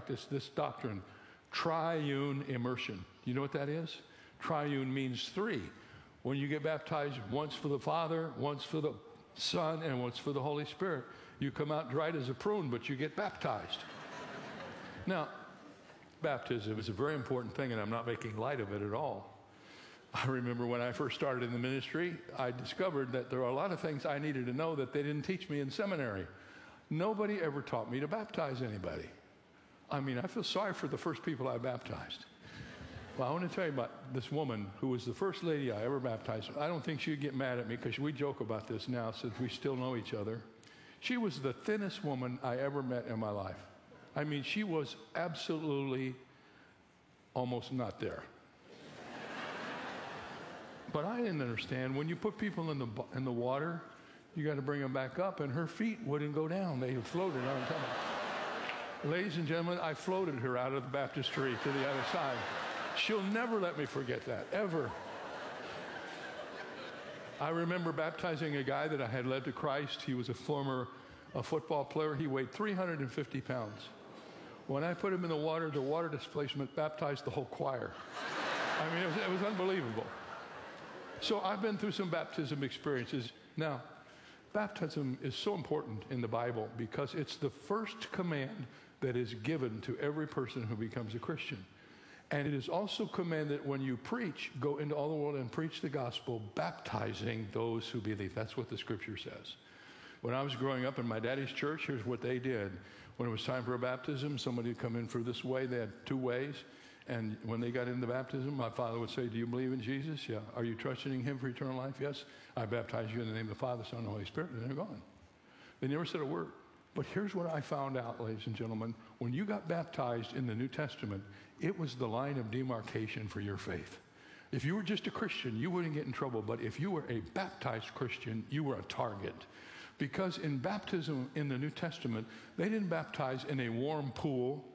practice this doctrine, triune immersion. You know what that is? Triune means three. When you get baptized, once for the Father, once for the Son, and once for the Holy Spirit, you come out dried as a prune, but you get baptized. Now, baptism is a very important thing, and I'm not making light of it at all. I remember when I first started in the ministry, I discovered that there are a lot of things I needed to know that they didn't teach me in seminary. Nobody ever taught me to baptize anybody. I mean, I feel sorry for the first people I baptized. Well, I want to tell you about this woman who was the first lady I ever baptized. I don't think she'd get mad at me because we joke about this now since we still know each other. She was the thinnest woman I ever met in my life. I mean, she was absolutely almost not there. But I didn't understand. When you put people in the water, you got to bring them back up, and her feet wouldn't go down. They floated on top. Ladies and gentlemen, I floated her out of the baptistry to the other side. She'll never let me forget that, ever. I remember baptizing a guy that I had led to Christ. He was a former football player. He weighed 350 pounds. When I put him in the water displacement baptized the whole choir. I mean, it was unbelievable. So I've been through some baptism experiences. Now, baptism is so important in the Bible because it's the first command that is given to every person who becomes a Christian. And it is also commanded when you preach, go into all the world and preach the gospel, baptizing those who believe. That's what the scripture says. When I was growing up in my daddy's church, here's what they did. When it was time for a baptism, somebody would come in for this way. They had two ways. And when they got into baptism, my father would say, do you believe in Jesus? Yeah. Are you trusting in him for eternal life? Yes. I baptize you in the name of the Father, Son, and the Holy Spirit. And they're gone. They never said a word. But here's what I found out, ladies and gentlemen. When you got baptized in the New Testament, it was the line of demarcation for your faith. If you were just a Christian, you wouldn't get in trouble. But if you were a baptized Christian, you were a target. Because in baptism in the New Testament, they didn't baptize in a warm pool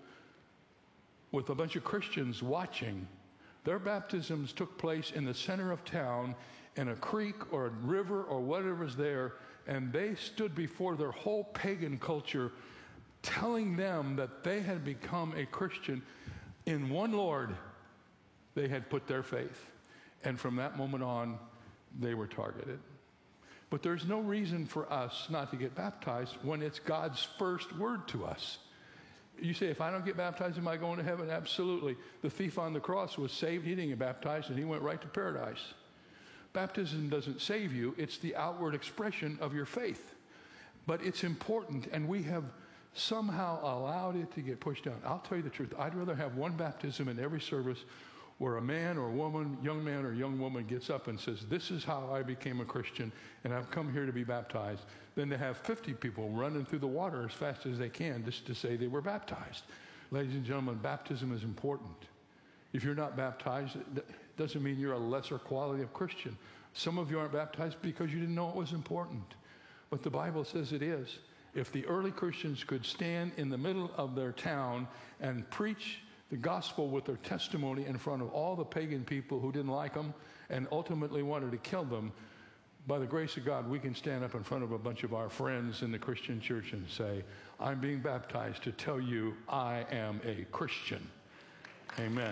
with a bunch of Christians watching. Their baptisms took place in the center of town in a creek or a river or whatever was there, and they stood before their whole pagan culture telling them that they had become a Christian. In one Lord, they had put their faith. And from that moment on, they were targeted. But there's no reason for us not to get baptized when it's God's first word to us. You say, if I don't get baptized, am I going to heaven? Absolutely. The thief on the cross was saved. He didn't get baptized, and he went right to paradise. Baptism doesn't save you. It's the outward expression of your faith. But it's important, and we have somehow allowed it to get pushed down. I'll tell you the truth. I'd rather have one baptism in every service where a man or woman, young man or young woman gets up and says, this is how I became a Christian, and I've come here to be baptized, than to have 50 people running through the water as fast as they can just to say they were baptized. Ladies and gentlemen, baptism is important. If you're not baptized, it doesn't mean you're a lesser quality of Christian. Some of you aren't baptized because you didn't know it was important. But the Bible says it is. If the early Christians could stand in the middle of their town and preach the gospel with their testimony in front of all the pagan people who didn't like them and ultimately wanted to kill them, by the grace of God, we can stand up in front of a bunch of our friends in the Christian church and say, I'm being baptized to tell you I am a Christian. Amen.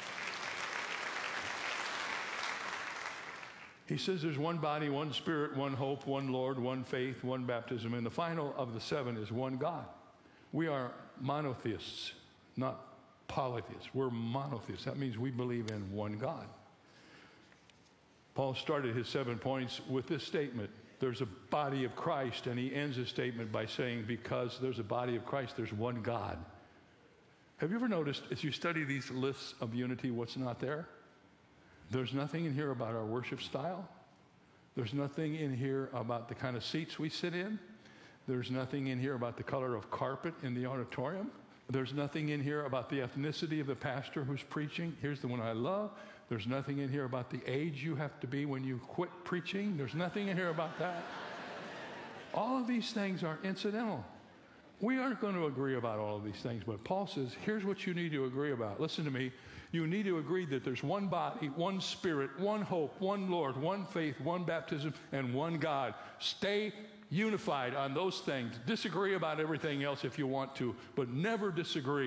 He says there's one body, one spirit, one hope, one Lord, one faith, one baptism. And the final of the seven is one God. We are monotheists, not polytheists. We're monotheists. That means we believe in one God. Paul started his 7 points with this statement. There's a body of Christ, and he ends his statement by saying, because there's a body of Christ, there's one God. Have you ever noticed, as you study these lists of unity, what's not there? There's nothing in here about our worship style. There's nothing in here about the kind of seats we sit in. There's nothing in here about the color of carpet in the auditorium. There's nothing in here about the ethnicity of the pastor who's preaching. Here's the one I love. There's nothing in here about the age you have to be when you quit preaching. There's nothing in here about that. All of these things are incidental. We aren't going to agree about all of these things, but Paul says, here's what you need to agree about. Listen to me. You need to agree that there's one body, one spirit, one hope, one Lord, one faith, one baptism, and one God. Stay unified on those things. Disagree about everything else if you want to, but never disagree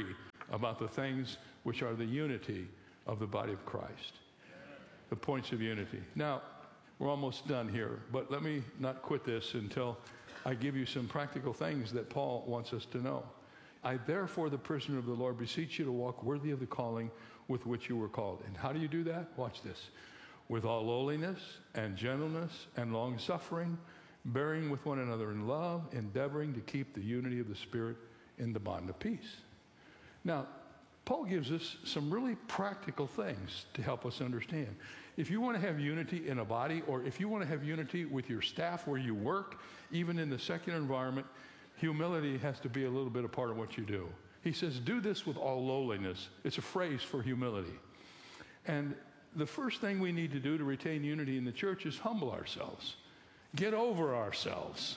about the things which are the unity of the body of Christ. The points of unity. Now, we're almost done here, but let me not quit this until I give you some practical things that Paul wants us to know. I therefore, the prisoner of the Lord, beseech you to walk worthy of the calling with which you were called. And how do you do that? Watch this. With all lowliness and gentleness and long-suffering, bearing with one another in love, endeavoring to keep the unity of the Spirit in the bond of peace. Now, Paul gives us some really practical things to help us understand. If you want to have unity in a body, or if you want to have unity with your staff where you work, even in the secular environment, humility has to be a little bit a part of what you do. He says, do this with all lowliness. It's a phrase for humility. And the first thing we need to do to retain unity in the church is humble ourselves. Get over ourselves.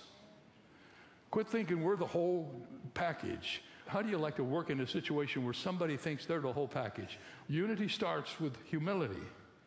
Quit thinking we're the whole package. How do you like to work in a situation where somebody thinks they're the whole package? Unity starts with humility.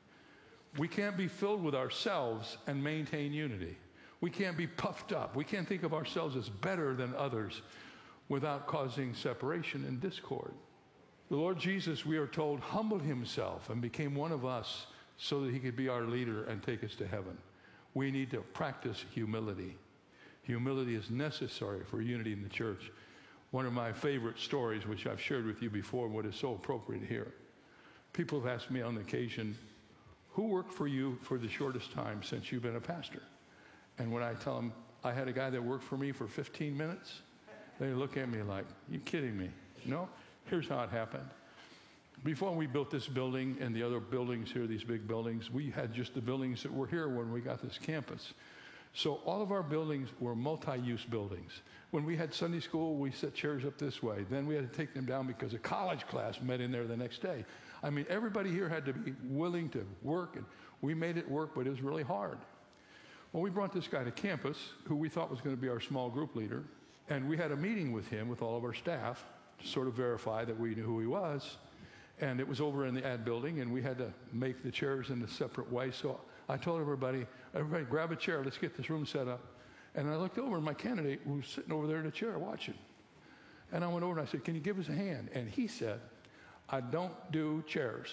We can't be filled with ourselves and maintain unity. We can't be puffed up. We can't think of ourselves as better than others without causing separation and discord. The Lord Jesus, we are told, humbled himself and became one of us so that he could be our leader and take us to heaven. We need to practice humility. Humility is necessary for unity in the church. One of my favorite stories, which I've shared with you before, what is so appropriate here. People have asked me on occasion, who worked for you for the shortest time since you've been a pastor? And when I tell them, I had a guy that worked for me for 15 minutes, they look at me like, you kidding me? No? Here's how it happened. Before we built this building and the other buildings here, these big buildings, we had just the buildings that were here when we got this campus. So all of our buildings were multi-use buildings. When we had Sunday school, we set chairs up this way. Then we had to take them down because a college class met in there the next day. I mean, everybody here had to be willing to work, and we made it work, but it was really hard. Well, we brought this guy to campus who we thought was going to be our small group leader, and we had a meeting with him with all of our staff to sort of verify that we knew who he was. And it was over in the ad building, and we had to make the chairs in a separate way. So I told everybody grab a chair, let's get this room set up. And I looked over, and my candidate was sitting over there in a chair watching. And I went over and I said, can you give us a hand? And he said, I don't do chairs.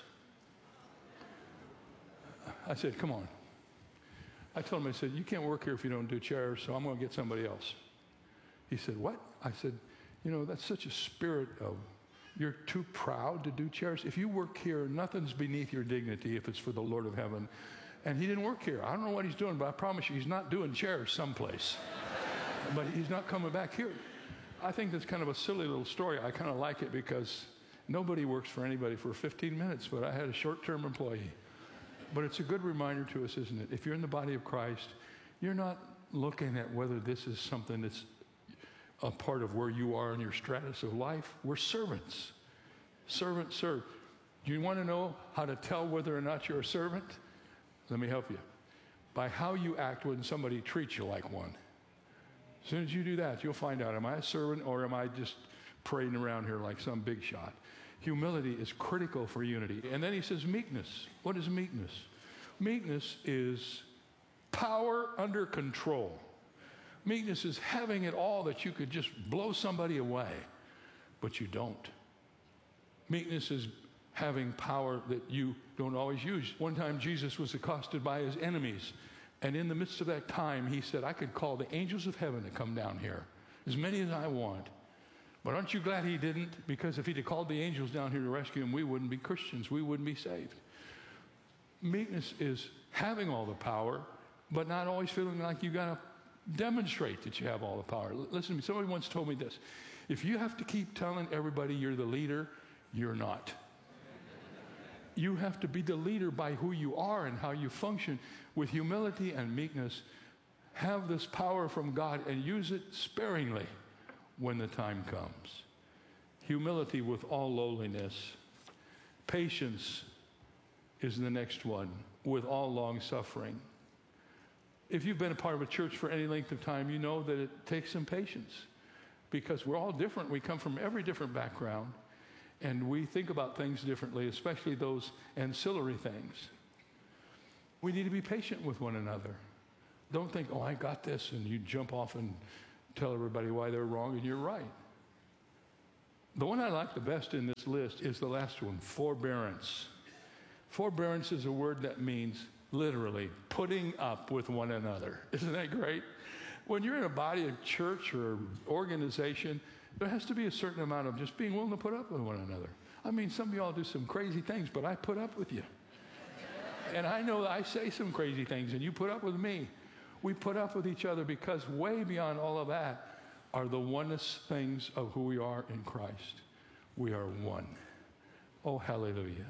I said, come on. I told him, I said, you can't work here if you don't do chairs, so I'm going to get somebody else. He said, what? I said, you know, that's such a spirit of, you're too proud to do chairs. If you work here, nothing's beneath your dignity if it's for the Lord of heaven. And he didn't work here. I don't know what he's doing, but I promise you, he's not doing chairs someplace. But he's not coming back here. I think that's kind of a silly little story. I kind of like it because nobody works for anybody for 15 minutes, but I had a short-term employee. But it's a good reminder to us, isn't it? If you're in the body of Christ, you're not looking at whether this is something that's a part of where you are in your stratus of life. We're servants. Servants serve. Do you want to know how to tell whether or not you're a servant? Let me help you. By how you act when somebody treats you like one. As soon as you do that, you'll find out, am I a servant or am I just parading around here like some big shot? Humility is critical for unity. And then he says meekness. What is meekness? Meekness is power under control. Meekness is having it all that you could just blow somebody away, but you don't. Meekness is having power that you don't always use. One time Jesus was accosted by his enemies, and in the midst of that time, he said, I could call the angels of heaven to come down here, as many as I want. But aren't you glad he didn't? Because if he'd have called the angels down here to rescue him, we wouldn't be Christians. We wouldn't be saved. Meekness is having all the power, but not always feeling like you got to demonstrate that you have all the power. Listen to me. Somebody once told me this. If you have to keep telling everybody you're the leader, you're not. You have to be the leader by who you are and how you function. With humility and meekness, have this power from God and use it sparingly when the time comes. Humility with all lowliness. Patience is the next one, with all long suffering. If you've been a part of a church for any length of time, you know that it takes some patience because we're all different. We come from every different background, and we think about things differently, especially those ancillary things. We need to be patient with one another. Don't think, oh, I got this, and you jump off and tell everybody why they're wrong and you're right. The one I like the best in this list is the last one, forbearance. Forbearance is a word that means literally putting up with one another. Isn't that great? When you're in a body of church or organization, there has to be a certain amount of just being willing to put up with one another. I mean, some of y'all do some crazy things, but I put up with you. And I know that I say some crazy things, and you put up with me. We put up with each other because way beyond all of that are the oneness things of who we are in Christ. We are one. Oh, hallelujah.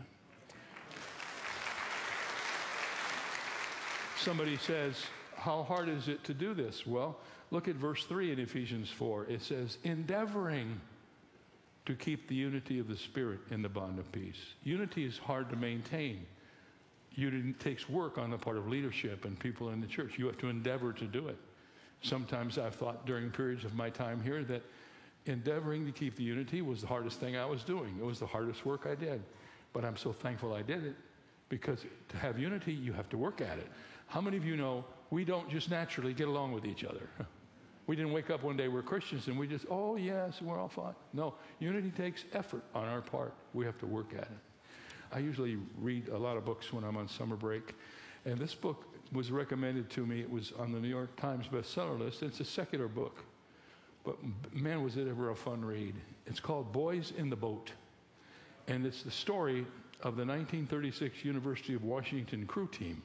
Somebody says, how hard is it to do this? Well, look at verse 3 in Ephesians 4. It says, endeavoring to keep the unity of the Spirit in the bond of peace. Unity is hard to maintain. It takes work on the part of leadership and people in the church. You have to endeavor to do it. Sometimes I've thought during periods of my time here that endeavoring to keep the unity was the hardest thing I was doing. It was the hardest work I did. But I'm so thankful I did it, because to have unity, you have to work at it. How many of you know we don't just naturally get along with each other? We didn't wake up one day, we're Christians, and we just, oh yes, we're all fine. No, unity takes effort on our part. We have to work at it. I usually read a lot of books when I'm on summer break, and this book was recommended to me. It was on the New York Times bestseller list. It's a secular book, but man, was it ever a fun read. It's called Boys in the Boat, and it's the story of the 1936 University of Washington crew team.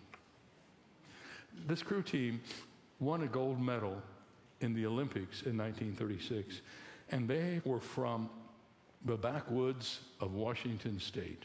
This crew team won a gold medal in the Olympics in 1936, and they were from the backwoods of Washington State.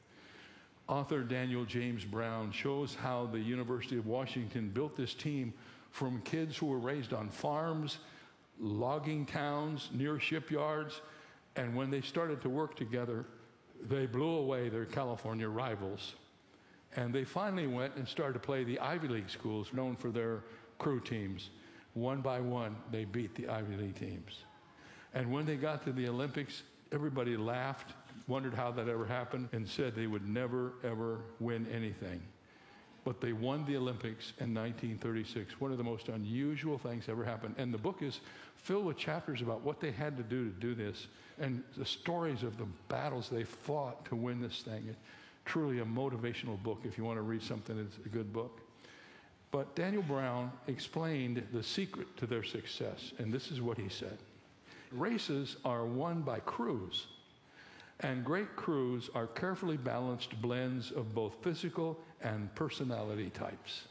Author Daniel James Brown shows how the University of Washington built this team from kids who were raised on farms, logging towns, near shipyards, and when they started to work together, they blew away their California rivals. And they finally went and started to play the Ivy League schools, known for their crew teams. One by one, they beat the Ivy League teams. And when they got to the Olympics, everybody laughed, wondered how that ever happened, and said they would never, ever win anything. But they won the Olympics in 1936. One of the most unusual things ever happened. And the book is filled with chapters about what they had to do this, and the stories of the battles they fought to win this thing. It's truly a motivational book. If you want to read something, it's a good book. But Daniel Brown explained the secret to their success, and this is what he said. Races are won by crews, and great crews are carefully balanced blends of both physical and personality types.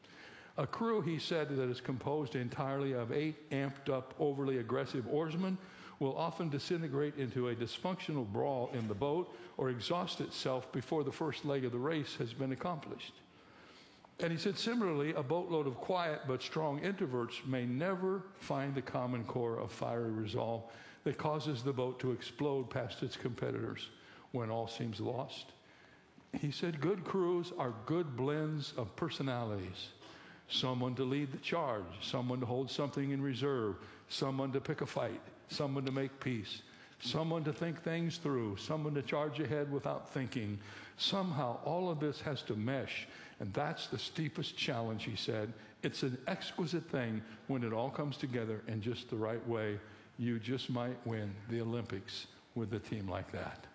A crew, he said, that is composed entirely of 8 amped-up, overly aggressive oarsmen will often disintegrate into a dysfunctional brawl in the boat or exhaust itself before the first leg of the race has been accomplished. And he said, similarly, a boatload of quiet but strong introverts may never find the common core of fiery resolve that causes the boat to explode past its competitors when all seems lost. He said, good crews are good blends of personalities. Someone to lead the charge, someone to hold something in reserve, someone to pick a fight, someone to make peace, someone to think things through, someone to charge ahead without thinking. Somehow all of this has to mesh, and that's the steepest challenge, he said. It's an exquisite thing when it all comes together in just the right way. You just might win the Olympics with a team like that.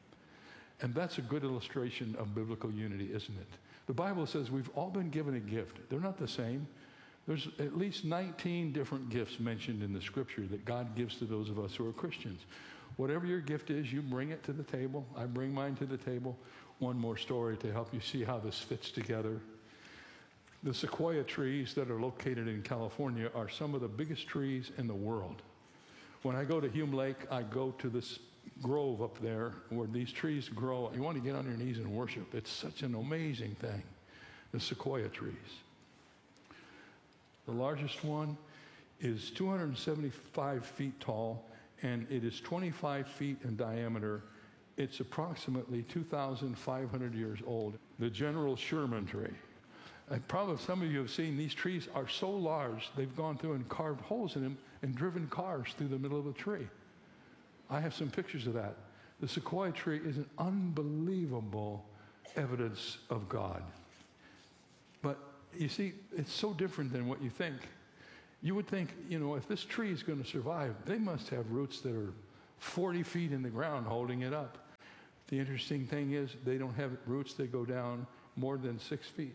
And that's a good illustration of biblical unity, isn't it? The Bible says we've all been given a gift. They're not the same. There's at least 19 different gifts mentioned in the Scripture that God gives to those of us who are Christians. Whatever your gift is, you bring it to the table. I bring mine to the table. One more story to help you see how this fits together. The sequoia trees that are located in California are some of the biggest trees in the world. When I go to Hume Lake, I go to this grove up there where these trees grow. You want to get on your knees and worship. It's such an amazing thing, the sequoia trees. The largest one is 275 feet tall, and it is 25 feet in diameter. It's approximately 2,500 years old. The General Sherman tree. Probably some of you have seen these trees are so large, they've gone through and carved holes in them and driven cars through the middle of the tree. I have some pictures of that. The sequoia tree is an unbelievable evidence of God. But you see, it's so different than what you think. You would think, if this tree is going to survive, they must have roots that are 40 feet in the ground holding it up. The interesting thing is they don't have roots that go down more than 6 feet.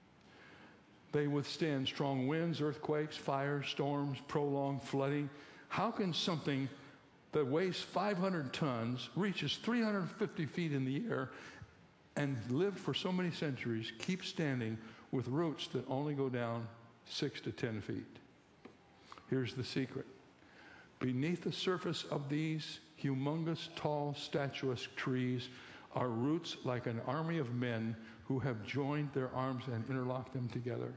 They withstand strong winds, earthquakes, fires, storms, prolonged flooding. How can something that weighs 500 tons, reaches 350 feet in the air, and lived for so many centuries, keep standing with roots that only go down 6 to 10 feet? Here's the secret. Beneath the surface of these humongous, tall, statuesque trees are roots like an army of men who have joined their arms and interlocked them together.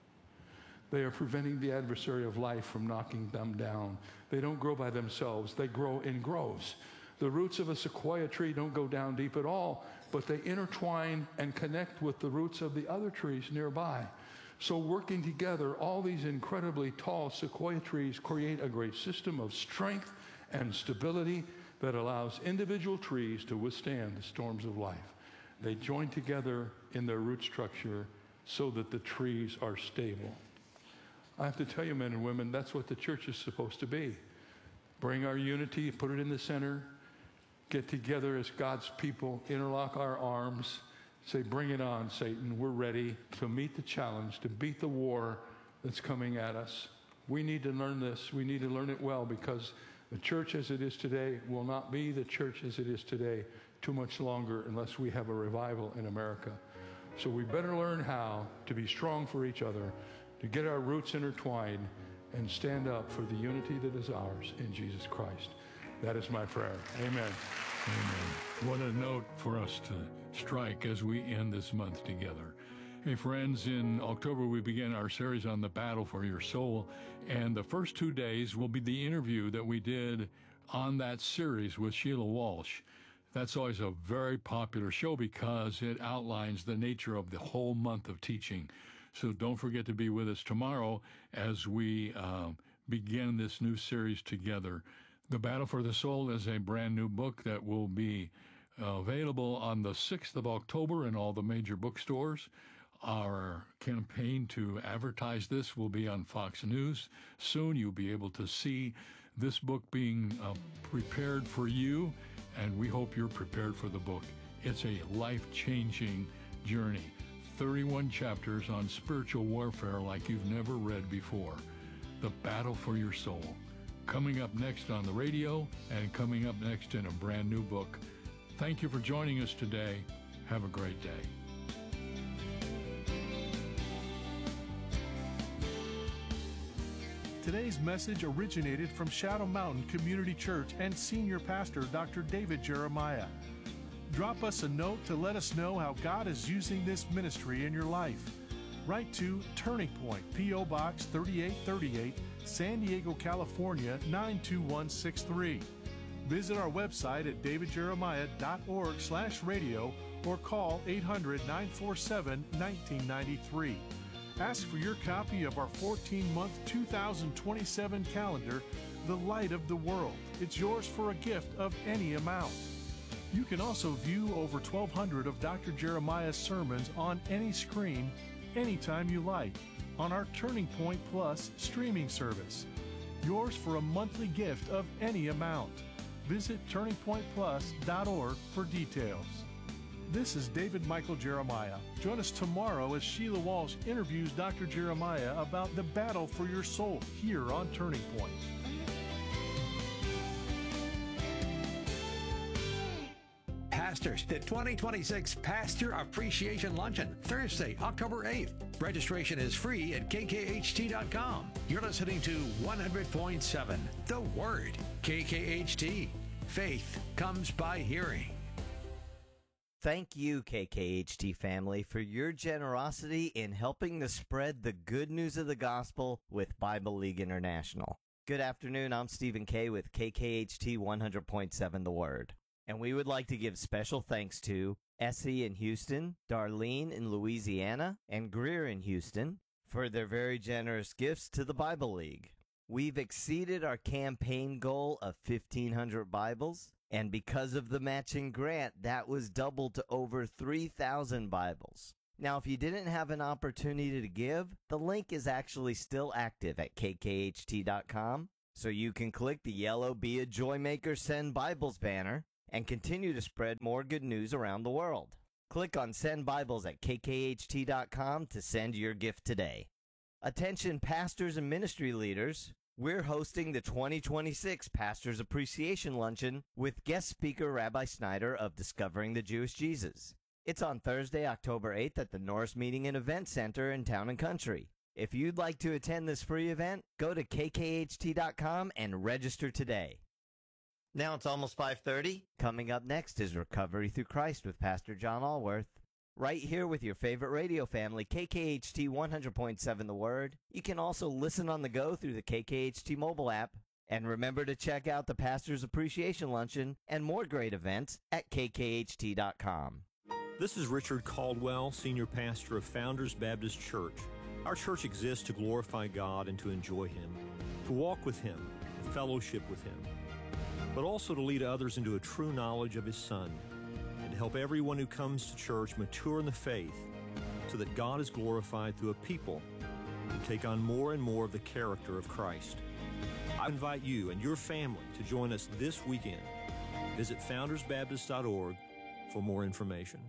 They are preventing the adversary of life from knocking them down. They don't grow by themselves. They grow in groves. The roots of a sequoia tree don't go down deep at all, but they intertwine and connect with the roots of the other trees nearby. So working together, all these incredibly tall sequoia trees create a great system of strength and stability that allows individual trees to withstand the storms of life. They join together in their root structure so that the trees are stable. I have to tell you, men and women, that's what the church is supposed to be. Bring our unity, put it in the center, get together as God's people, interlock our arms, say, bring it on, Satan. We're ready to meet the challenge, to beat the war that's coming at us. We need to learn this. We need to learn it well, because the church as it is today will not be the church as it is today too much longer unless we have a revival in America. So we better learn how to be strong for each other, to get our roots intertwined, and stand up for the unity that is ours in Jesus Christ. That is my prayer. Amen. Amen. What a note for us to strike as we end this month together. Hey, friends, in October we begin our series on the battle for your soul, and the first 2 days will be the interview that we did on that series with Sheila Walsh. That's always a very popular show because it outlines the nature of the whole month of teaching. So don't forget to be with us tomorrow as we begin this new series together. The Battle for the Soul is a brand new book that will be available on the 6th of October in all the major bookstores. Our campaign to advertise this will be on Fox News. Soon you'll be able to see this book being prepared for you, and we hope you're prepared for the book. It's a life-changing journey. 31 chapters on spiritual warfare like you've never read before. The Battle for Your Soul. Coming up next on the radio and coming up next in a brand new book. Thank you for joining us today. Have a great day. Today's message originated from Shadow Mountain Community Church and Senior Pastor Dr. David Jeremiah. Drop us a note to let us know how God is using this ministry in your life. Write to Turning Point, P.O. Box 3838, San Diego, California 92163. Visit our website at davidjeremiah.org/radio or call 800-947-1993. Ask for your copy of our 14-month 2027 calendar, The Light of the World. It's yours for a gift of any amount. You can also view over 1,200 of Dr. Jeremiah's sermons on any screen, anytime you like, on our Turning Point Plus streaming service. Yours for a monthly gift of any amount. Visit turningpointplus.org for details. This is David Michael Jeremiah. Join us tomorrow as Sheila Walsh interviews Dr. Jeremiah about the battle for your soul here on Turning Point. Pastors, the 2026 Pastor Appreciation Luncheon, Thursday, October 8th. Registration is free at kkht.com. You're listening to 100.7 The Word, KKHT. Faith comes by hearing. Thank you, KKHT family, for your generosity in helping to spread the good news of the gospel with Bible League International. Good afternoon, I'm Stephen Kay with KKHT 100.7 The Word. And we would like to give special thanks to Essie in Houston, Darlene in Louisiana, and Greer in Houston for their very generous gifts to the Bible League. We've exceeded our campaign goal of 1,500 Bibles, and because of the matching grant, that was doubled to over 3,000 Bibles. Now, if you didn't have an opportunity to give, the link is actually still active at kkht.com. So you can click the yellow Be a Joy Maker Send Bibles banner and continue to spread more good news around the world. Click on Send Bibles at kkht.com to send your gift today. Attention pastors and ministry leaders, we're hosting the 2026 Pastors Appreciation Luncheon with guest speaker Rabbi Snyder of Discovering the Jewish Jesus. It's on Thursday, October 8th at the Norris Meeting and Event Center in Town and Country. If you'd like to attend this free event, go to kkht.com and register today. Now it's almost 5:30. Coming up next is Recovery Through Christ with Pastor John Allworth. Right here with your favorite radio family, KKHT 100.7 The Word. You can also listen on the go through the KKHT mobile app. And remember to check out the Pastors Appreciation Luncheon and more great events at kkht.com. This is Richard Caldwell, Senior Pastor of Founders Baptist Church. Our church exists to glorify God and to enjoy Him, to walk with Him, to fellowship with Him, but also to lead others into a true knowledge of His Son, and to help everyone who comes to church mature in the faith so that God is glorified through a people who take on more and more of the character of Christ. I invite you and your family to join us this weekend. Visit foundersbaptist.org for more information.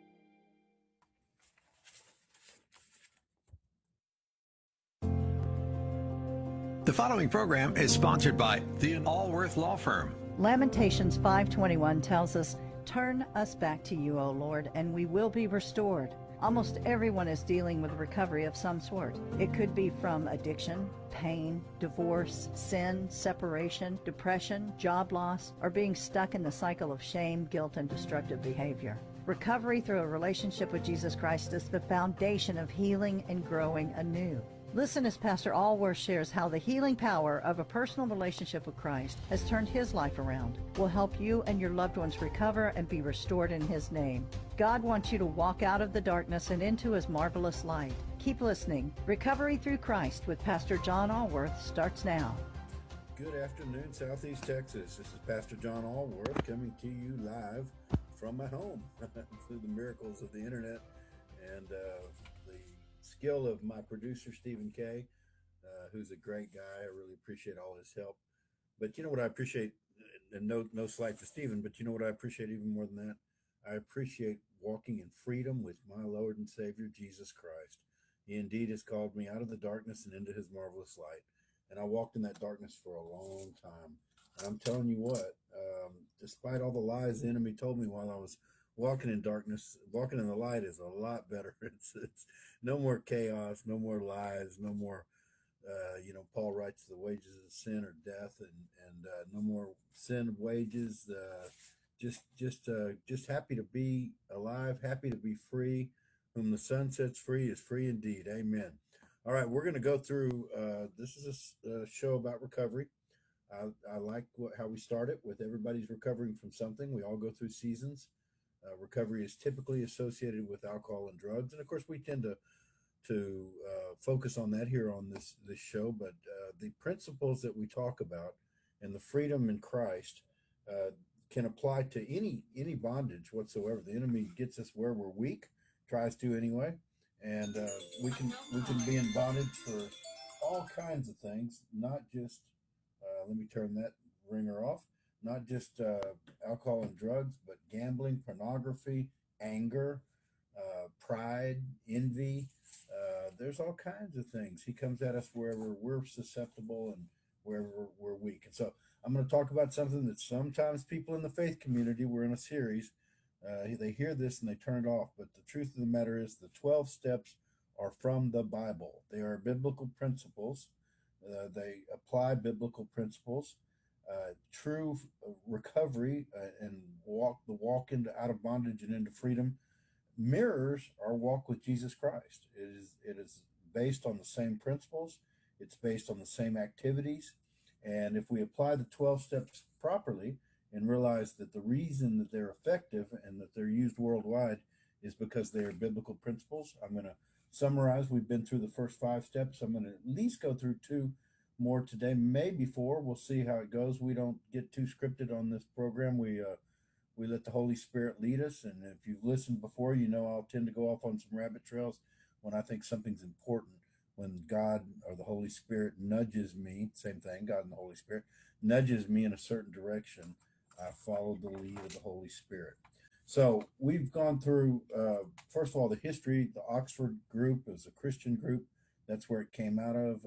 The following program is sponsored by the Allworth Law Firm. Lamentations 5:21 tells us, "Turn us back to you, O Lord, and we will be restored." Almost everyone is dealing with recovery of some sort. It could be from addiction, pain, divorce, sin, separation, depression, job loss, or being stuck in the cycle of shame, guilt, and destructive behavior. Recovery through a relationship with Jesus Christ is the foundation of healing and growing anew. Listen as Pastor Allworth shares how the healing power of a personal relationship with Christ has turned his life around, will help you and your loved ones recover and be restored in His name. God wants you to walk out of the darkness and into His marvelous light. Keep listening. Recovery Through Christ with Pastor John Allworth starts now. Good afternoon, Southeast Texas. This is Pastor John Allworth coming to you live from my home through the miracles of the internet and the skill of my producer, Stephen Kay, who's a great guy. I really appreciate all his help. But you know what I appreciate, and no slight to Stephen, but you know what I appreciate even more than that? I appreciate walking in freedom with my Lord and Savior, Jesus Christ. He indeed has called me out of the darkness and into His marvelous light. And I walked in that darkness for a long time. And I'm telling you what, despite all the lies the enemy told me while I was walking in darkness, walking in the light is a lot better. It's no more chaos, no more lies, no more, Paul writes the wages of sin or death, and no more sin wages. Just happy to be alive, happy to be free. Whom the Son sets free is free indeed. Amen. All right, we're going to go through. This is a show about recovery. I like how we start it with everybody's recovering from something. We all go through seasons. Recovery is typically associated with alcohol and drugs, and of course we tend to focus on that here on this show. But the principles that we talk about and the freedom in Christ can apply to any bondage whatsoever. The enemy gets us where we're weak, tries to anyway, and we can be in bondage for all kinds of things, not just let me turn that ringer off. Not just alcohol and drugs, but gambling, pornography, anger, pride, envy. There's all kinds of things. He comes at us wherever we're susceptible and wherever we're weak. And so I'm going to talk about something that sometimes people in the faith community, we're in a series, they hear this and they turn it off. But the truth of the matter is the 12 steps are from the Bible. They are biblical principles. They apply biblical principles. True recovery and walk into out of bondage and into freedom mirrors our walk with Jesus Christ. It is based on the same principles. It's based on the same activities. And if we apply the 12 steps properly and realize that the reason that they're effective and that they're used worldwide is because they are biblical principles. I'm going to summarize. We've been through the first 5 steps. I'm going to at least go through 2 more today, maybe 4. We'll see how it goes. We don't get too scripted on this program. We let the Holy Spirit lead us. And if you've listened before, you know I'll tend to go off on some rabbit trails when I think something's important. when God or the Holy Spirit nudges me, same thing, God and the Holy Spirit nudges me in a certain direction, I follow the lead of the Holy Spirit. So we've gone through, first of all, the history. The Oxford group is a Christian group. That's where it came out of.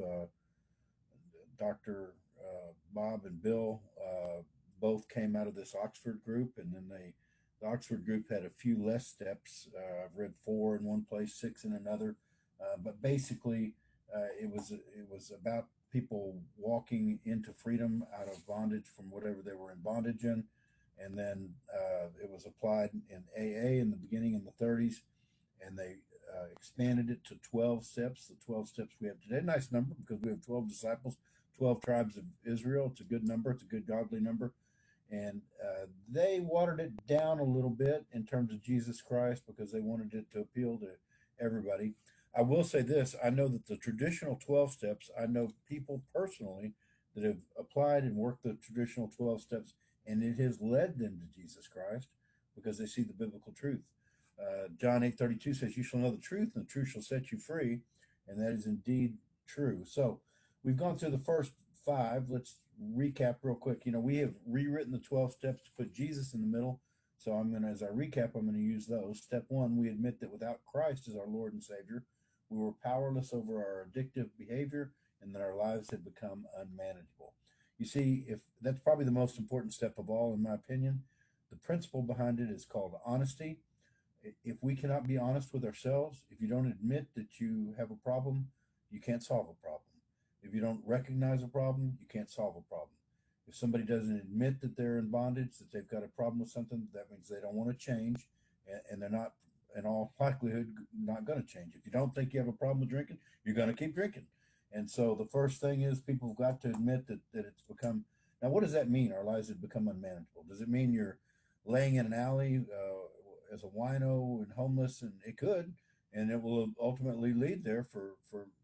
Dr. Bob and Bill both came out of this Oxford group, and then the Oxford group had a few less steps. I've read 4 in one place, 6 in another, but basically it was about people walking into freedom out of bondage from whatever they were in bondage in, and then it was applied in AA in the beginning in the 30s, and they expanded it to 12 steps. The 12 steps we have today, nice number because we have 12 disciples, 12 tribes of Israel. It's a good number. It's a good godly number. And they watered it down a little bit in terms of Jesus Christ because they wanted it to appeal to everybody. I will say this. I know that the traditional 12 steps, I know people personally that have applied and worked the traditional 12 steps, and it has led them to Jesus Christ because they see the biblical truth. John 8:32 says, "You shall know the truth, and the truth shall set you free," and that is indeed true. So we've gone through the first 5. Let's recap real quick. We have rewritten the 12 steps to put Jesus in the middle. So as I recap, I'm going to use those. Step 1, we admit that without Christ as our Lord and Savior, we were powerless over our addictive behavior and that our lives had become unmanageable. You see, if that's probably the most important step of all, in my opinion. The principle behind it is called honesty. If we cannot be honest with ourselves, if you don't admit that you have a problem, you can't solve a problem. If you don't recognize a problem, you can't solve a problem. If somebody doesn't admit that they're in bondage, that they've got a problem with something, that means they don't want to change, and they're not, in all likelihood, not going to change. If you don't think you have a problem with drinking, you're going to keep drinking. And so the first thing is people have got to admit that it's become. Now, what does that mean? Our lives have become unmanageable. Does it mean you're laying in an alley as a wino and homeless? And it could, and it will ultimately lead there for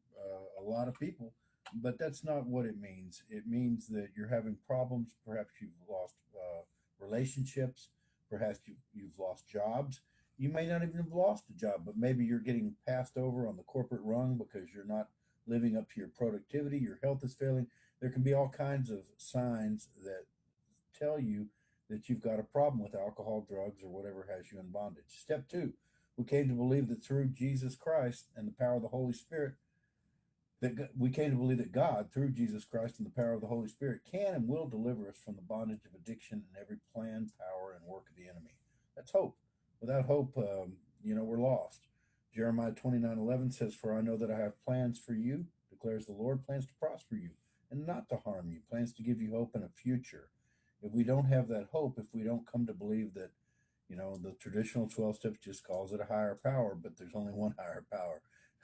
a lot of people. But that's not what it means. It means that you're having problems. Perhaps you've lost relationships. Perhaps you've lost jobs. You may not even have lost a job, but maybe you're getting passed over on the corporate rung because you're not living up to your productivity. Your health is failing. There can be all kinds of signs that tell you that you've got a problem with alcohol, drugs, or whatever has you in bondage. Step 2, we came to believe that through Jesus Christ and the power of the Holy Spirit, we came to believe that God, through Jesus Christ and the power of the Holy Spirit, can and will deliver us from the bondage of addiction and every plan, power, and work of the enemy. That's hope. Without hope, we're lost. Jeremiah 29:11 says, "For I know that I have plans for you, declares the Lord, plans to prosper you and not to harm you, plans to give you hope and a future." If we don't have that hope, if we don't come to believe that, the traditional 12 steps just calls it a higher power, but there's only one higher power.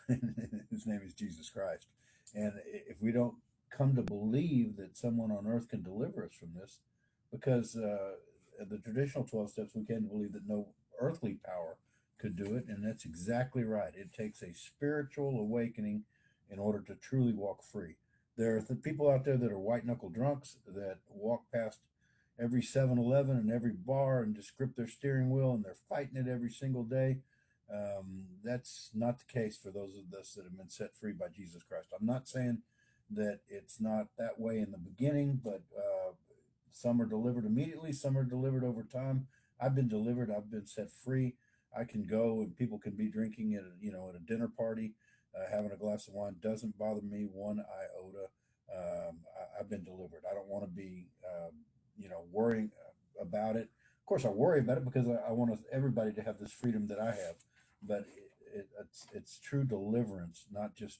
His name is Jesus Christ. And if we don't come to believe that someone on earth can deliver us from this, because the traditional 12 steps, we came to believe that no earthly power could do it. And that's exactly right. It takes a spiritual awakening in order to truly walk free. There are people out there that are white knuckle drunks that walk past every 7-Eleven and every bar and just grip their steering wheel, and they're fighting it every single day. That's not the case for those of us that have been set free by Jesus Christ. I'm not saying that it's not that way in the beginning, but some are delivered immediately, some are delivered over time. I've been delivered. I've been set free. I can go and people can be drinking at a dinner party, having a glass of wine doesn't bother me one iota. I've been delivered. I don't want to be, worrying about it. Of course, I worry about it because I want everybody to have this freedom that I have. But it's true deliverance, not just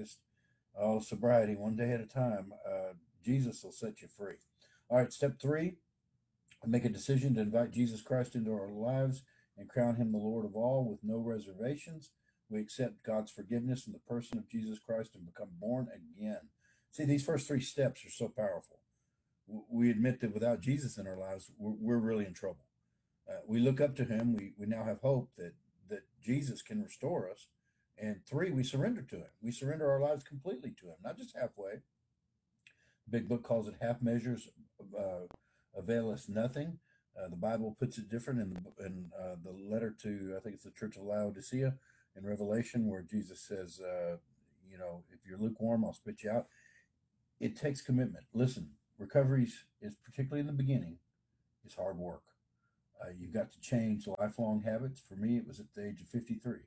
sobriety, one day at a time. Jesus will set you free. All right, step 3, make a decision to invite Jesus Christ into our lives and crown him the Lord of all with no reservations. We accept God's forgiveness in the person of Jesus Christ and become born again. See, these first 3 steps are so powerful. We admit that without Jesus in our lives, we're really in trouble. We look up to him. We now have hope that Jesus can restore us. And 3, we surrender to him. We surrender our lives completely to him, not just halfway. The big book calls it half measures avail us nothing. The Bible puts it different in the letter to, I think it's the Church of Laodicea in Revelation, where Jesus says, if you're lukewarm, I'll spit you out. It takes commitment. Listen, recovery is particularly in the beginning, is hard work. You've got to change lifelong habits. For me, it was at the age of 53.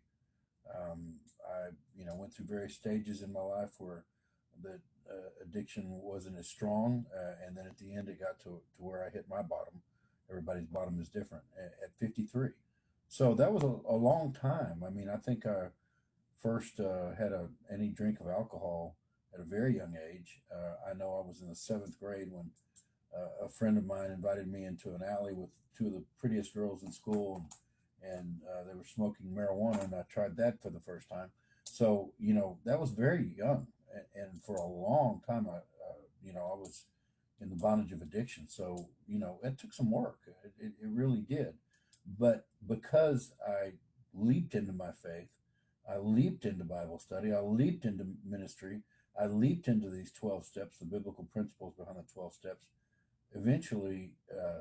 I, went through various stages in my life where the addiction wasn't as strong, and then at the end, it got to where I hit my bottom. Everybody's bottom is different at 53. So that was a long time. I mean, I think I first had any drink of alcohol at a very young age. I know I was in the 7th grade when a friend of mine invited me into an alley with two of the prettiest girls in school, and they were smoking marijuana, and I tried that for the first time. So, that was very young, and for a long time, I was in the bondage of addiction. So, it took some work. It really did. But because I leaped into my faith, I leaped into Bible study, I leaped into ministry, I leaped into these 12 steps, the biblical principles behind the 12 steps. Eventually,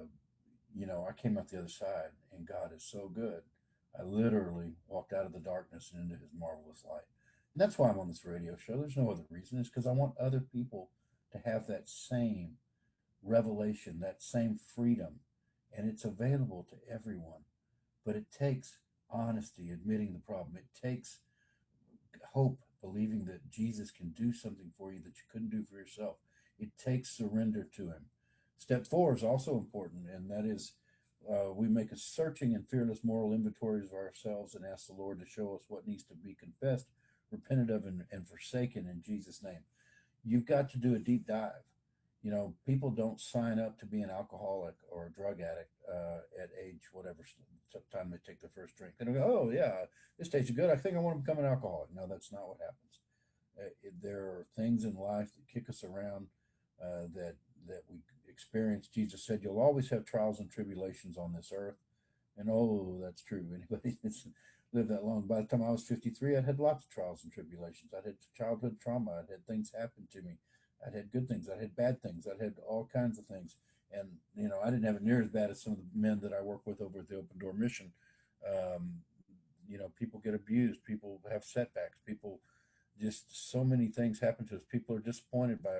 I came out the other side, and God is so good. I literally walked out of the darkness and into his marvelous light. And that's why I'm on this radio show. There's no other reason. It's because I want other people to have that same revelation, that same freedom. And it's available to everyone. But it takes honesty, admitting the problem. It takes hope, believing that Jesus can do something for you that you couldn't do for yourself. It takes surrender to him. Step 4 is also important, and that is we make a searching and fearless moral inventories of ourselves and ask the Lord to show us what needs to be confessed, repented of, and forsaken in Jesus' name. You've got to do a deep dive. People don't sign up to be an alcoholic or a drug addict at age whatever time they take their first drink. They don't go, oh, yeah, this tastes good. I think I want to become an alcoholic. No, that's not what happens. There are things in life that kick us around that we experience. Jesus said, you'll always have trials and tribulations on this earth. And oh, that's true. Anybody that's lived that long. By the time I was 53, I'd had lots of trials and tribulations. I'd had childhood trauma. I'd had things happen to me. I'd had good things. I'd had bad things. I'd had all kinds of things. And, I didn't have it near as bad as some of the men that I work with over at the Open Door Mission. People get abused. People have setbacks. Just so many things happen to us. People are disappointed by it.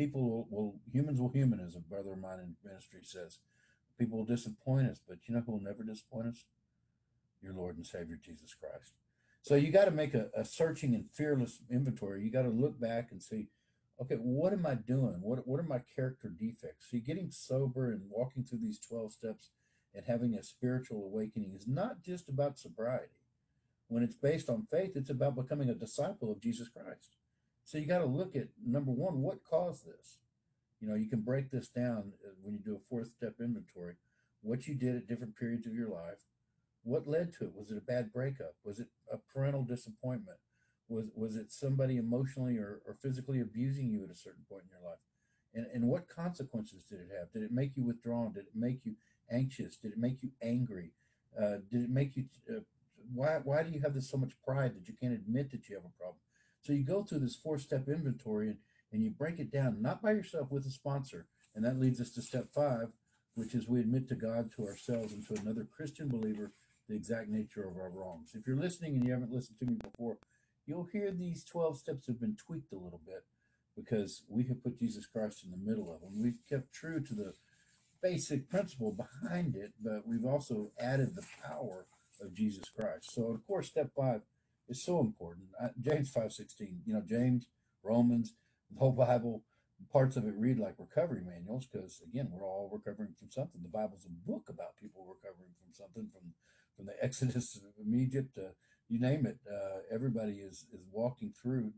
Humans will human, as a brother of mine in ministry says. People will disappoint us, but you know who will never disappoint us? Your Lord and Savior, Jesus Christ. So you got to make a searching and fearless inventory. You got to look back and see, okay, what am I doing? What are my character defects? See, getting sober and walking through these 12 steps and having a spiritual awakening is not just about sobriety. When it's based on faith, it's about becoming a disciple of Jesus Christ. So you got to look at, number one, what caused this? You can break this down when you do a 4th step inventory, what you did at different periods of your life. What led to it? Was it a bad breakup? Was it a parental disappointment? Was it somebody emotionally or physically abusing you at a certain point in your life? And what consequences did it have? Did it make you withdrawn? Did it make you anxious? Did it make you angry? Did it make you, why do you have so much pride that you can't admit that you have a problem? So you go through this 4-step inventory and you break it down, not by yourself, with a sponsor. And that leads us to step 5, which is we admit to God, to ourselves, and to another Christian believer the exact nature of our wrongs. If you're listening and you haven't listened to me before, you'll hear these 12 steps have been tweaked a little bit because we have put Jesus Christ in the middle of them. We've kept true to the basic principle behind it, but we've also added the power of Jesus Christ. So, of course, step 5 is so important. James 5:16, James, Romans, the whole Bible, parts of it read like recovery manuals because, again, we're all recovering from something. The Bible's a book about people recovering from something, from the Exodus from Egypt to you name it. Everybody is walking through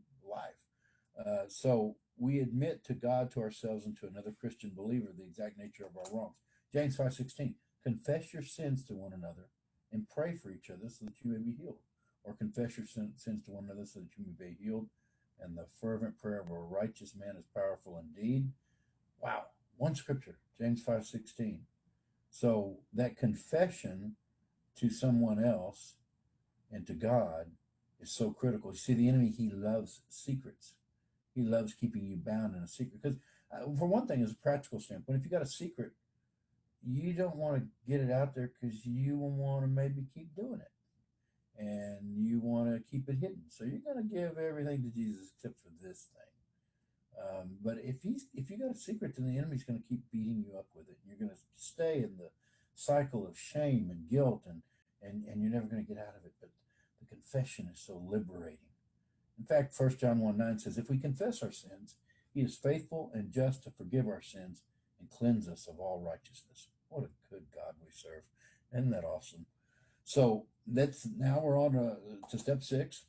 life. So we admit to God, to ourselves, and to another Christian believer the exact nature of our wrongs. James 5:16, confess your sins to one another and pray for each other so that you may be healed. Or confess your sins to one another so that you may be healed. And the fervent prayer of a righteous man is powerful indeed. Wow. One scripture, James 5:16. So that confession to someone else and to God is so critical. You see, the enemy, he loves secrets. He loves keeping you bound in a secret. Because for one thing, as a practical standpoint, if you got a secret, you don't want to get it out there because you want to maybe keep doing it. and you want to keep it hidden. So you're going to give everything to Jesus except for this thing. But if you got a secret, then the enemy's going to keep beating you up with it. You're going to stay in the cycle of shame and guilt, and you're never going to get out of it. But the confession is so liberating. In fact, 1 John 1:9 says, if we confess our sins, he is faithful and just to forgive our sins and cleanse us of all righteousness. What a good God we serve. Isn't that awesome? So now we're on to step 6.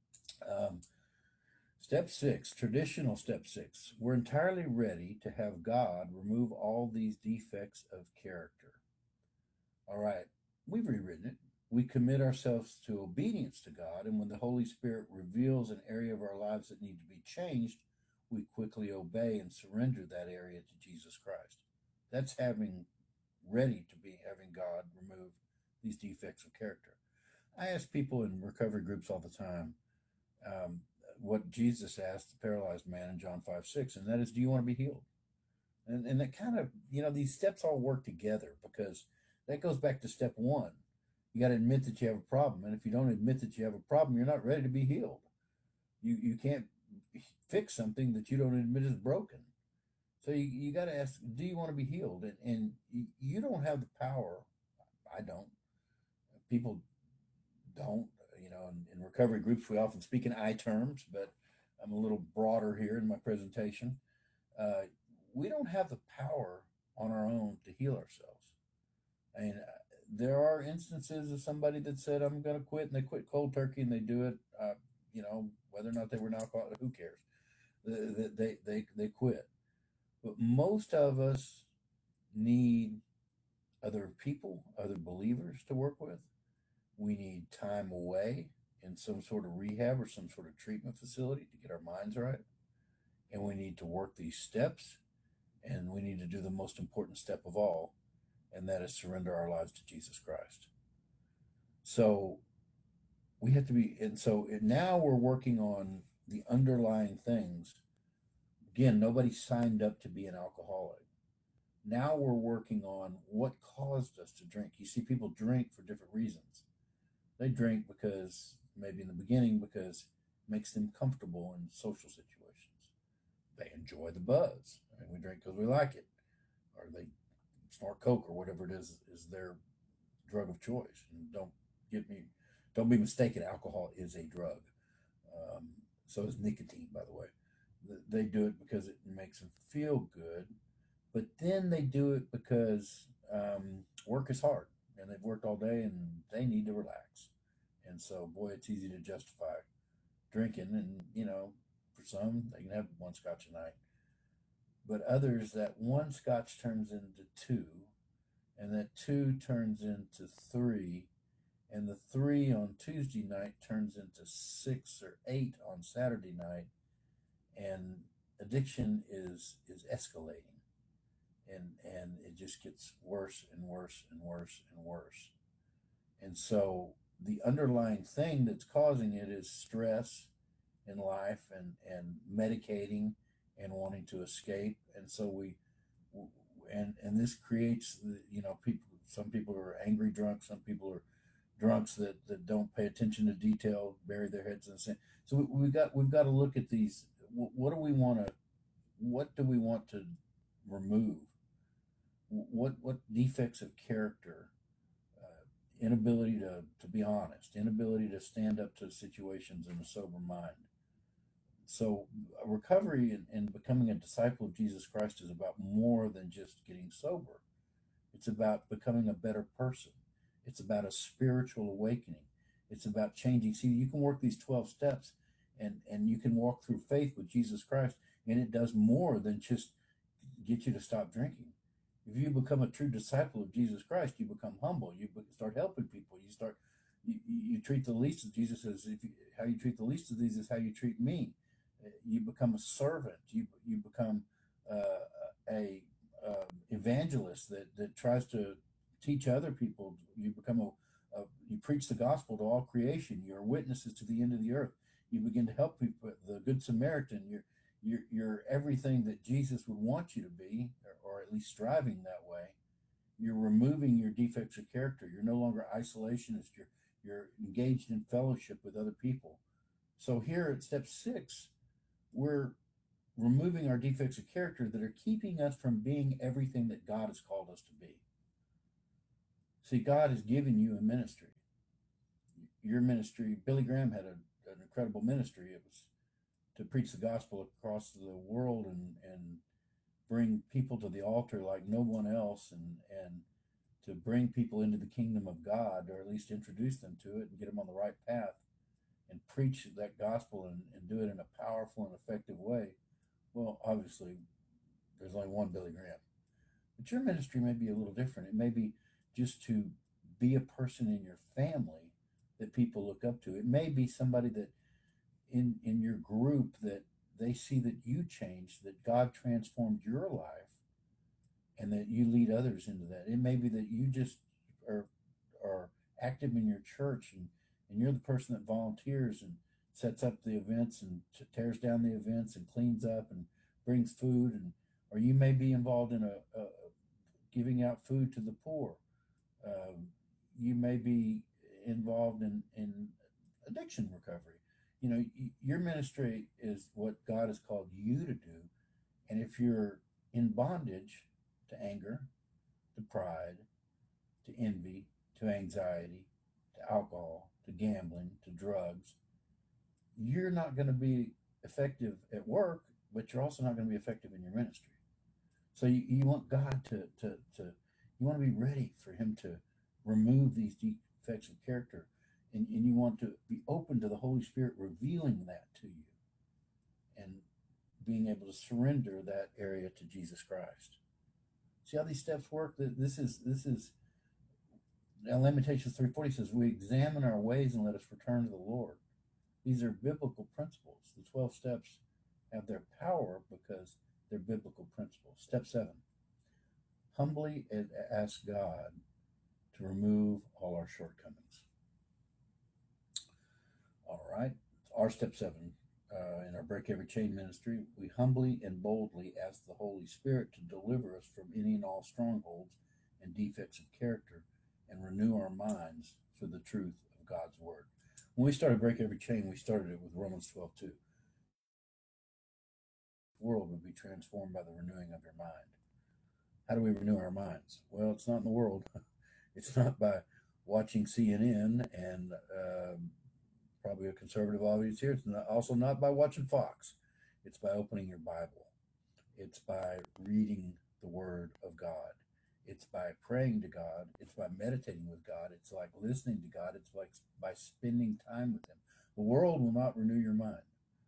Step 6, traditional step 6. We're entirely ready to have God remove all these defects of character. All right, we've rewritten it. We commit ourselves to obedience to God, and when the Holy Spirit reveals an area of our lives that need to be changed, we quickly obey and surrender that area to Jesus Christ. That's having God remove these defects of character. I ask people in recovery groups all the time what Jesus asked the paralyzed man in John 5:6, and that is, do you want to be healed? And that kind of, these steps all work together, because that goes back to step 1. You got to admit that you have a problem. And if you don't admit that you have a problem, you're not ready to be healed. You can't fix something that you don't admit is broken. So you got to ask, do you want to be healed? And you don't have the power. I don't. People don't. In recovery groups, we often speak in I terms, but I'm a little broader here in my presentation. We don't have the power on our own to heal ourselves. I mean, there are instances of somebody that said, I'm going to quit, and they quit cold turkey, and they do it, whether or not they were an alcoholic, who cares? They quit. But most of us need other people, other believers to work with. We need time away in some sort of rehab or some sort of treatment facility to get our minds right. And we need to work these steps, and we need to do the most important step of all, and that is surrender our lives to Jesus Christ. So we have to be, and so now we're working on the underlying things. Again, nobody signed up to be an alcoholic. Now we're working on what caused us to drink. You see, people drink for different reasons. They drink because, maybe in the beginning, because it makes them comfortable in social situations. They enjoy the buzz. I mean, we drink because we like it. Or they snort Coke or whatever it is their drug of choice. And don't be mistaken, alcohol is a drug. So is nicotine, by the way. They do it because it makes them feel good, but then they do it because work is hard, and they've worked all day and they need to relax. And so, boy, it's easy to justify drinking, and for some, they can have one scotch a night. But others, that one scotch turns into 2, and that 2 turns into 3, and the 3 on Tuesday night turns into 6 or 8 on Saturday night, and addiction is escalating, and it just gets worse and worse and worse and worse. And so the underlying thing that's causing it is stress in life, and medicating and wanting to escape. And so and this creates, people. Some people are angry drunks. Some people are drunks that don't pay attention to detail, bury their heads in the sand. So we've got to look at these. What do we want to remove? What defects of character? Inability to be honest, inability to stand up to situations in a sober mind. So recovery and becoming a disciple of Jesus Christ is about more than just getting sober. It's about becoming a better person. It's about a spiritual awakening. It's about changing. See, you can work these 12 steps, and you can walk through faith with Jesus Christ, and it does more than just get you to stop drinking. If you become a true disciple of Jesus Christ, you become humble. You start helping people. You treat the least of Jesus as how you treat the least of these is how you treat me. You become a servant. You become a evangelist that tries to teach other people. You become you preach the gospel to all creation. You're witnesses to the end of the earth. You begin to help people. The Good Samaritan. You're everything that Jesus would want you to be, or at least striving that way. You're removing your defects of character. You're no longer isolationist. You're engaged in fellowship with other people. So here at step 6, we're removing our defects of character that are keeping us from being everything that God has called us to be. See, God has given you a ministry. Your ministry, Billy Graham had an incredible ministry. It was to preach the gospel across the world and bring people to the altar like no one else, and to bring people into the kingdom of God, or at least introduce them to it and get them on the right path and preach that gospel and do it in a powerful and effective way. Well, obviously, there's only one Billy Graham. But your ministry may be a little different. It may be just to be a person in your family that people look up to. It may be somebody that in your group that they see that you changed, that God transformed your life, and that you lead others into that. It may be that you just are active in your church, and you're the person that volunteers and sets up the events and tears down the events and cleans up and brings food, or you may be involved in a giving out food to the poor. You may be involved in addiction recovery. You know, your ministry is what God has called you to do. And if you're in bondage to anger, to pride, to envy, to anxiety, to alcohol, to gambling, to drugs, you're not going to be effective at work, but you're also not going to be effective in your ministry. So you want God to you want to be ready for him to remove these defects of character, and you want to be open to the Holy Spirit revealing that to you and being able to surrender that area to Jesus Christ. See how these steps work? This is Lamentations 3:40 says, we examine our ways and let us return to the Lord. These are biblical principles. The 12 steps have their power because they're biblical principles. Step 7, humbly ask God to remove all our shortcomings. All right, our step 7 in our Break Every Chain ministry, we humbly and boldly ask the Holy Spirit to deliver us from any and all strongholds and defects of character and renew our minds for the truth of God's word. When we started Break Every Chain, we started it with Romans 12:2. The world would be transformed by the renewing of your mind. How do we renew our minds? Well, it's not in the world. It's not by watching CNN and probably a conservative audience here. It's also not by watching Fox. It's by opening your Bible. It's by reading the Word of God. It's by praying to God. It's by meditating with God. It's like listening to God. It's like by spending time with him. The world will not renew your mind.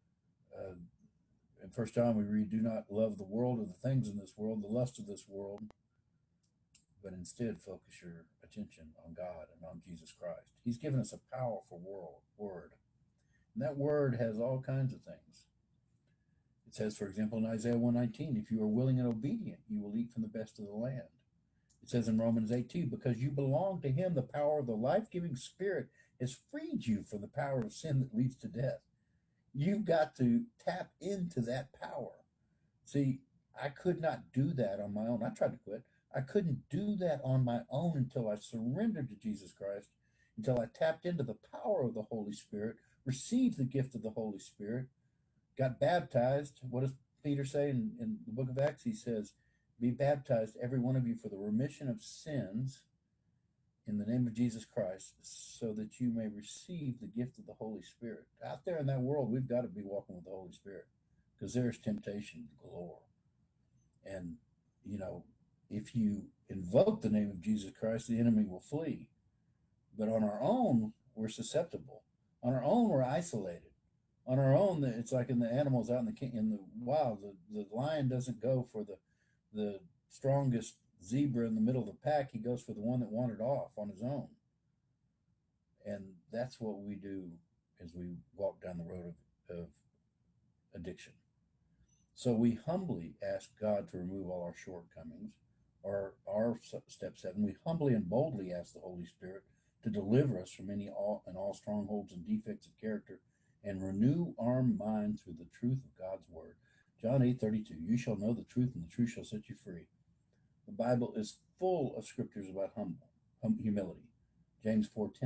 In 1 John we read, do not love the world or the things in this world, the lust of this world, but instead focus your attention on God and on Jesus Christ. He's given us a powerful word. And that word has all kinds of things. It says, for example, in Isaiah 1:19, if you are willing and obedient, you will eat from the best of the land. It says in Romans 8:2, because you belong to him, the power of the life-giving Spirit has freed you from the power of sin that leads to death. You've got to tap into that power. See, I could not do that on my own. I tried to quit. I couldn't do that on my own until I surrendered to Jesus Christ, until I tapped into the power of the Holy Spirit, received the gift of the Holy Spirit, got baptized. What does Peter say in the book of Acts? He says, be baptized, every one of you, for the remission of sins in the name of Jesus Christ, so that you may receive the gift of the Holy Spirit. Out there in that world, we've got to be walking with the Holy Spirit, because there's temptation galore. And, you know, if you invoke the name of Jesus Christ, the enemy will flee. But on our own, we're susceptible. On our own, we're isolated. On our own, it's like in the animals out in the wild. The lion doesn't go for the strongest zebra in the middle of the pack. He goes for the one that wandered off on his own. And that's what we do as we walk down the road of addiction. So we humbly ask God to remove all our shortcomings. Or our step 7, we humbly and boldly ask the Holy Spirit to deliver us from any and all strongholds and defects of character and renew our mind through the truth of God's word. John 8:32, you shall know the truth, and the truth shall set you free. The Bible is full of scriptures about humility. James 4:10,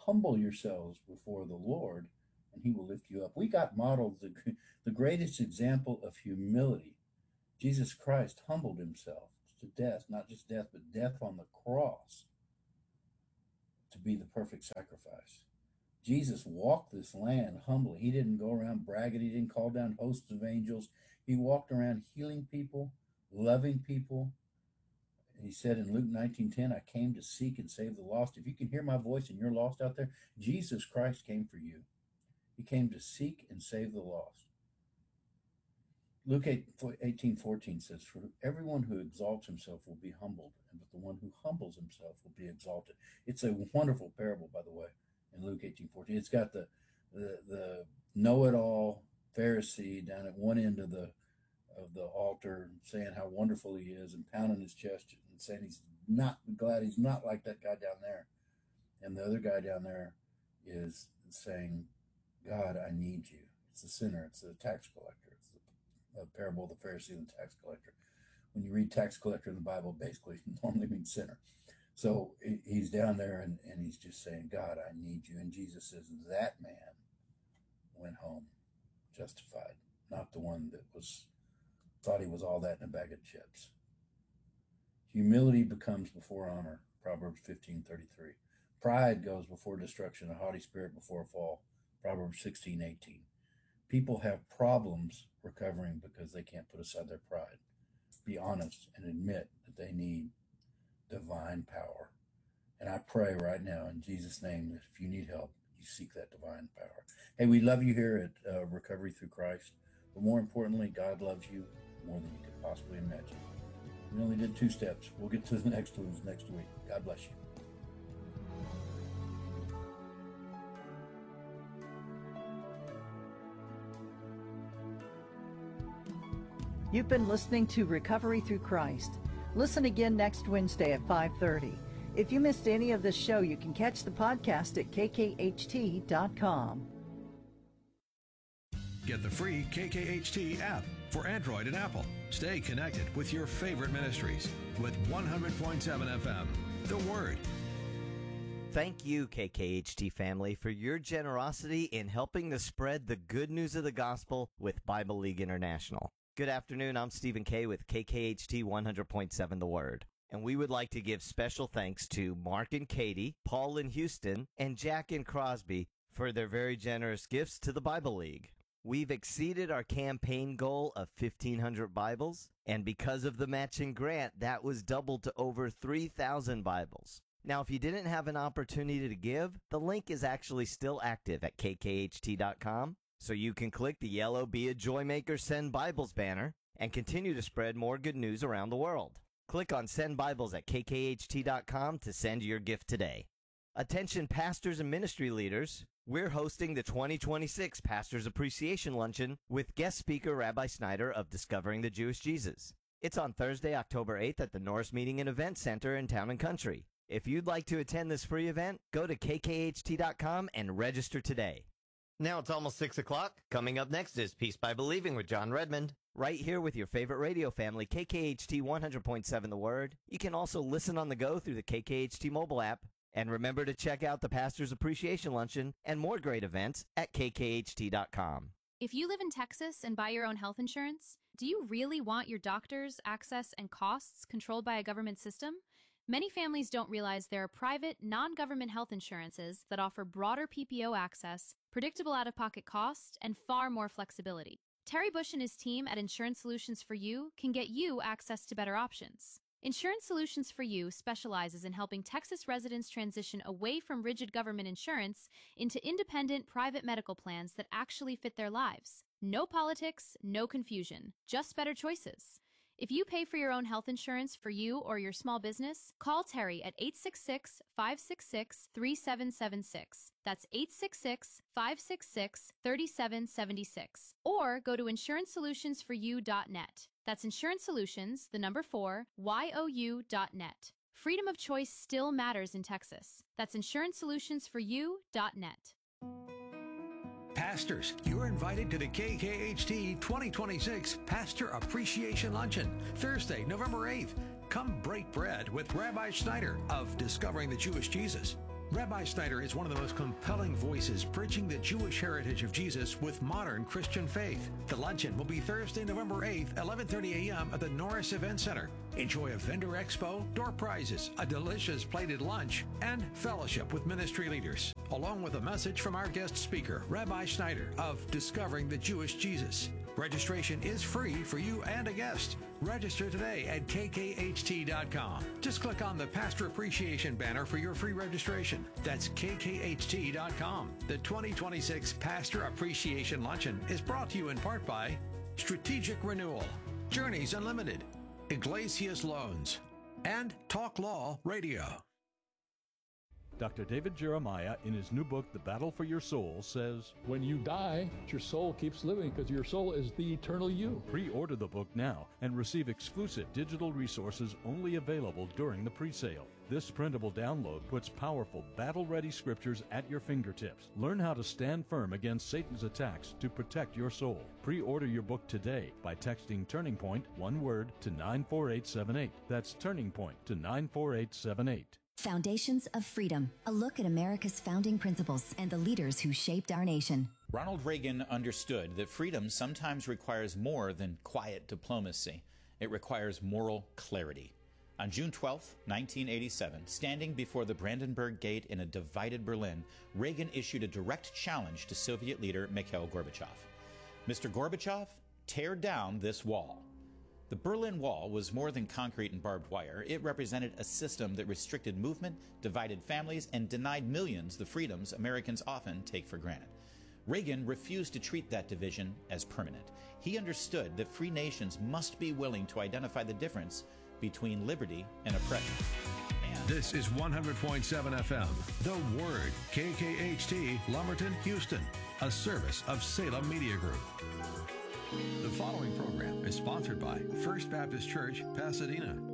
Humble yourselves before the Lord, and he will lift you up. We got modeled the greatest example of humility. Jesus Christ humbled himself to death, not just death, but death on the cross to be the perfect sacrifice. Jesus walked this land humbly. He didn't go around bragging. He didn't call down hosts of angels. He walked around healing people, loving people. He said in Luke 19:10, I came to seek and save the lost. If you can hear my voice and you're lost out there, Jesus Christ came for you. He came to seek and save the lost. Luke 18:14 says, for everyone who exalts himself will be humbled, but the one who humbles himself will be exalted. It's a wonderful parable, by the way, in Luke 18:14. It's got the know-it-all Pharisee down at one end of the altar saying how wonderful he is and pounding his chest and saying he's not glad he's not like that guy down there. And the other guy down there is saying, God, I need you. It's the sinner. It's the tax collector. It's the parable of the Pharisee and the tax collector. When you read tax collector in the Bible, basically it normally means sinner. So he's down there and he's just saying, God, I need you. And Jesus says, that man went home justified, not the one that thought he was all that in a bag of chips. Humility becomes before honor, Proverbs 15:33. Pride goes before destruction, a haughty spirit before a fall, Proverbs 16:18. People have problems recovering because they can't put aside their pride. Be honest and admit that they need divine power. And I pray right now in Jesus' name that if you need help, you seek that divine power. Hey, we love you here at Recovery Through Christ. But more importantly, God loves you more than you could possibly imagine. We only did 2 steps. We'll get to the next ones next week. God bless you. You've been listening to Recovery Through Christ. Listen again next Wednesday at 5:30. If you missed any of this show, you can catch the podcast at kkht.com. Get the free KKHT app for Android and Apple. Stay connected with your favorite ministries with 100.7 FM, The Word. Thank you, KKHT family, for your generosity in helping to spread the good news of the gospel with Bible League International. Good afternoon, I'm Stephen Kay with KKHT 100.7 The Word. And we would like to give special thanks to Mark and Katie, Paul in Houston, and Jack in Crosby for their very generous gifts to the Bible League. We've exceeded our campaign goal of 1,500 Bibles, and because of the matching grant, that was doubled to over 3,000 Bibles. Now, if you didn't have an opportunity to give, the link is actually still active at kkht.com, so you can click the yellow Be a Joymaker Send Bibles banner and continue to spread more good news around the world. Click on Send Bibles at kkht.com to send your gift today. Attention pastors and ministry leaders, we're hosting the 2026 Pastors Appreciation Luncheon with guest speaker Rabbi Snyder of Discovering the Jewish Jesus. It's on Thursday, October 8th at the Norris Meeting and Event Center in Town & Country. If you'd like to attend this free event, go to kkht.com and register today. Now it's almost 6 o'clock. Coming up next is Peace by Believing with John Redmond. Right here with your favorite radio family, KKHT 100.7 The Word. You can also listen on the go through the KKHT mobile app. And remember to check out the Pastors Appreciation Luncheon and more great events at kkht.com. If you live in Texas and buy your own health insurance, do you really want your doctors, access, and costs controlled by a government system? Many families don't realize there are private, non-government health insurances that offer broader PPO access, predictable out-of-pocket costs, and far more flexibility. Terry Bush and his team at Insurance Solutions for You can get you access to better options. Insurance Solutions for You specializes in helping Texas residents transition away from rigid government insurance into independent private medical plans that actually fit their lives. No politics, no confusion, just better choices. If you pay for your own health insurance for you or your small business, call Terry at 866-566-3776. That's 866-566-3776. Or go to insurancesolutionsforyou.net. That's Insurance Solutions, the number 4, YOU.net. Freedom of choice still matters in Texas. That's insurancesolutionsforyou.net. Pastors, you're invited to the KKHT 2026 Pastor Appreciation Luncheon, Thursday, November 8th. Come break bread with Rabbi Snyder of Discovering the Jewish Jesus. Rabbi Snyder is one of the most compelling voices bridging the Jewish heritage of Jesus with modern Christian faith. The luncheon will be Thursday, November 8th, 11:30 a.m. at the Norris Event Center. Enjoy a vendor expo, door prizes, a delicious plated lunch, and fellowship with ministry leaders, along with a message from our guest speaker, Rabbi Snyder of Discovering the Jewish Jesus. Registration is free for you and a guest. Register today at kkht.com. Just click on the Pastor Appreciation banner for your free registration. That's kkht.com. The 2026 Pastor Appreciation Luncheon is brought to you in part by Strategic Renewal, Journeys Unlimited, Iglesias Loans, and Talk Law Radio. Dr. David Jeremiah, in his new book, The Battle for Your Soul, says, When you die, your soul keeps living because your soul is the eternal you. Pre-order the book now and receive exclusive digital resources only available during the pre-sale. This printable download puts powerful, battle-ready scriptures at your fingertips. Learn how to stand firm against Satan's attacks to protect your soul. Pre-order your book today by texting Turning Point, one word, to 94878. That's Turning Point to 94878. Foundations of Freedom, a look at America's founding principles and the leaders who shaped our nation. Ronald Reagan understood that freedom sometimes requires more than quiet diplomacy. It requires moral clarity. On June 12, 1987, standing before the Brandenburg Gate in a divided Berlin, Reagan issued a direct challenge to Soviet leader Mikhail Gorbachev. Mr. Gorbachev, tear down this wall. The Berlin Wall was more than concrete and barbed wire. It represented a system that restricted movement, divided families, and denied millions the freedoms Americans often take for granted. Reagan refused to treat that division as permanent. He understood that free nations must be willing to identify the difference between liberty and oppression. This is 100.7 FM, The Word, KKHT, Lumberton, Houston, a service of Salem Media Group. The following program is sponsored by First Baptist Church, Pasadena.